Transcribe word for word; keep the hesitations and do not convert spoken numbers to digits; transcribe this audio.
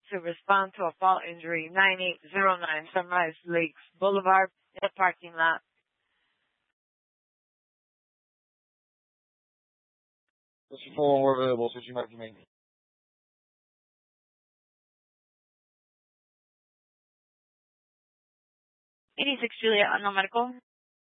to respond to a fall injury, nine eight zero nine Sunrise Lakes Boulevard, in the parking lot. This is full more available, switching back to me. eighty-six Juliet, unknown medical.